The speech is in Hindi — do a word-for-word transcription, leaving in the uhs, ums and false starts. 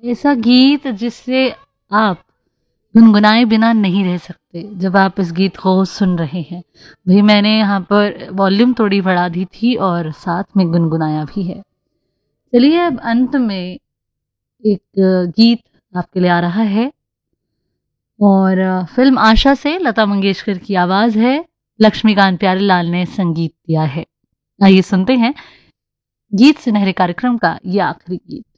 ऐसा गीत जिससे आप गुनगुनाए बिना नहीं रह सकते जब आप इस गीत को सुन रहे हैं। भाई मैंने यहाँ पर वॉल्यूम थोड़ी बढ़ा दी थी और साथ में गुनगुनाया भी है। चलिए अब अंत में एक गीत आपके लिए आ रहा है और फिल्म आशा से लता मंगेशकर की आवाज़ है, लक्ष्मीकांत प्यारेलाल ने संगीत दिया है। आइए सुनते हैं गीत सुनहरे कार्यक्रम का ये आखिरी गीत।